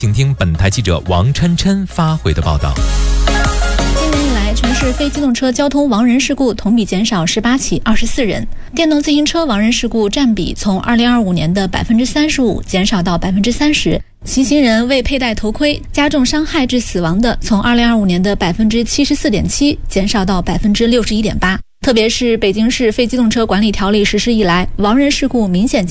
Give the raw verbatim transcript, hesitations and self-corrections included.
请听本台记者王琛琛发回的报道。 今年以来，全市非机动车交通亡人事故同比减少十八起，二十四人。电动自行车亡人事故占比从二零二五年的百分之三十五减少到百分之三十。骑行人未佩戴头盔加重伤害致死亡的，从二零二五年的百分之七十四点七减少到百分之六十一点八。特别是北京市非机动车管理条例实施以来，亡人事故明显减